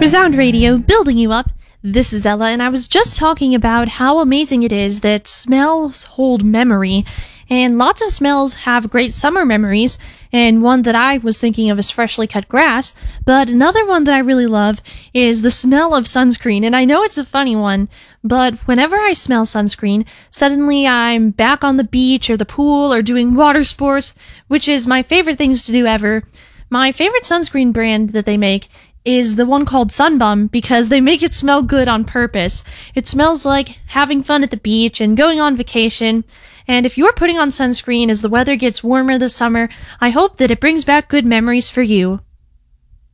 Resound Radio, building you up. This is Ella, and I was just talking about how amazing it is that smells hold memory, and lots of smells have great summer memories, and one that I was thinking of is freshly cut grass, but another one that I really love is the smell of sunscreen, and I know it's a funny one, but whenever I smell sunscreen, suddenly I'm back on the beach or the pool or doing water sports, which is my favorite things to do ever. My favorite sunscreen brand that they make is the one called Sunbum because they make it smell good on purpose. It smells like having fun at the beach and going on vacation. And if you're putting on sunscreen as the weather gets warmer this summer, I hope that it brings back good memories for you.